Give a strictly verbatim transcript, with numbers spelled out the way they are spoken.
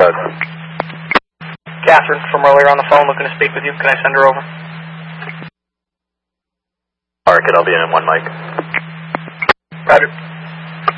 Doug. Catherine from earlier on the phone looking to speak with you. Can I send her over? Alright, kid, I'll be in in one mic. Roger.